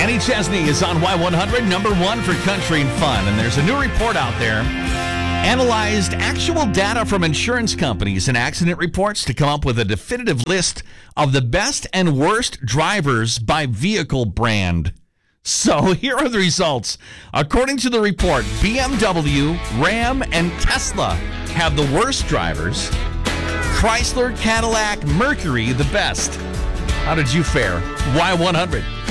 Kenny Chesney is on Y100, number one for country and fun. And there's a new report out there. Analyzed actual data from insurance companies and accident reports to come up with a definitive list of the best and worst drivers by vehicle brand. So here are the results. According to the report, BMW, Ram, and Tesla have the worst drivers. Chrysler, Cadillac, Mercury the best. How did you fare? Y100.